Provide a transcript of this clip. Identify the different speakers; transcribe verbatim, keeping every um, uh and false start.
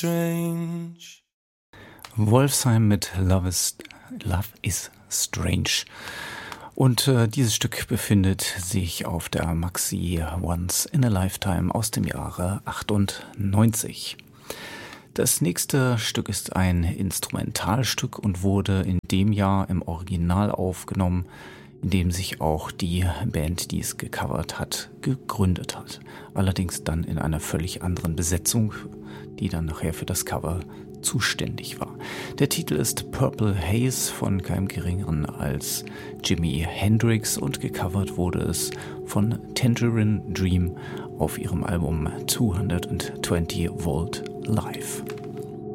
Speaker 1: strange.
Speaker 2: Wolfsheim mit Love is, Love is Strange. Und äh, dieses Stück befindet sich auf der Maxi Once in a Lifetime aus dem Jahre achtundneunzig. Das nächste Stück ist ein Instrumentalstück und wurde in dem Jahr im Original aufgenommen, in dem sich auch die Band, die es gecovert hat, gegründet hat. Allerdings dann in einer völlig anderen Besetzung, die dann nachher für das Cover zuständig war. Der Titel ist Purple Haze von keinem Geringeren als Jimi Hendrix und gecovert wurde es von Tangerine Dream auf ihrem Album zweihundertzwanzig Volt Live.